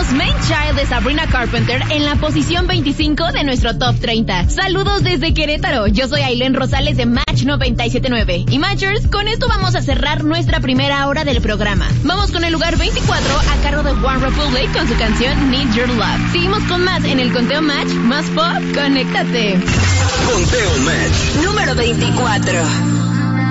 tenemos Main Child de Sabrina Carpenter en la posición 25 de nuestro Top 30. Saludos desde Querétaro. Yo soy Ailén Rosales de Match 97.9. Y Matchers, con esto vamos a cerrar nuestra primera hora del programa. Vamos con el lugar 24 a cargo de One Republic con su canción Need Your Love. Seguimos con más en el conteo Match. Más pop, conéctate. Conteo Match. Número 24.